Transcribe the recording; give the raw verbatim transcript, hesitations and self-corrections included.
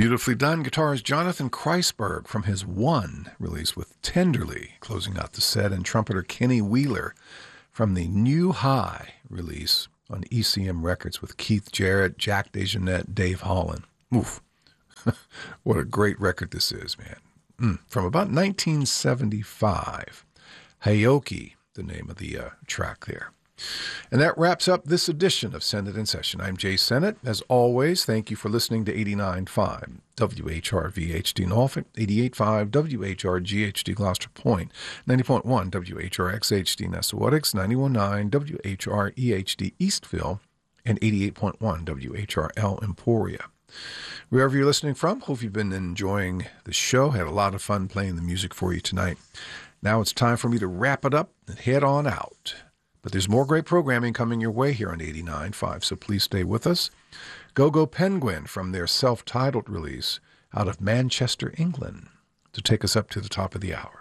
Beautifully done. Guitarist Jonathan Kreisberg from his One release with Tenderly closing out the set, and trumpeter Kenny Wheeler from the New High release on E C M Records with Keith Jarrett, Jack DeJohnette, Dave Holland. Oof. What a great record this is, man. Mm. From about nineteen seventy-five. Hayoki, the name of the uh, track there. And that wraps up this edition of Send It in Session. I'm Jay Sennett. As always, thank you for listening to eighty-nine point five W H R V H D Norfolk, eighty-eight point five W H R G H D Gloucester Point, ninety point one W H R X H D Nessawadox, ninety-one point nine W H R E H D Eastville, and eighty-eight point one W H R L Emporia. Wherever you're listening from, hope you've been enjoying the show. Had a lot of fun playing the music for you tonight. Now it's time for me to wrap it up and head on out. But there's more great programming coming your way here on eighty-nine point five, so please stay with us. Go Go Penguin from their self-titled release out of Manchester, England, to take us up to the top of the hour.